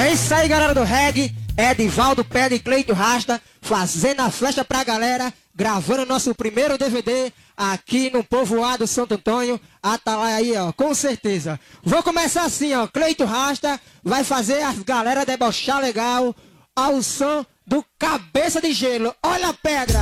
É isso aí, galera do reggae. Edivaldo Pé de Cleito Rasta, fazendo a festa pra galera, gravando nosso primeiro DVD aqui no povoado Santo Antônio. Atalaia aí, ó, com certeza. Vou começar assim, ó. Cleito Rasta vai fazer as galera debochar legal ao som do Cabeça de Gelo. Olha a pedra!